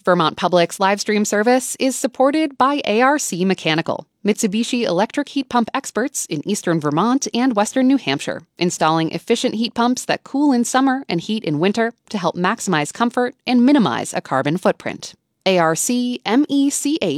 Vermont Public's live stream service is supported by ARC Mechanical, Mitsubishi electric heat pump experts in eastern Vermont and western New Hampshire, installing efficient heat pumps that cool in summer and heat in winter to help maximize comfort and minimize a carbon footprint. ARCMECH.com.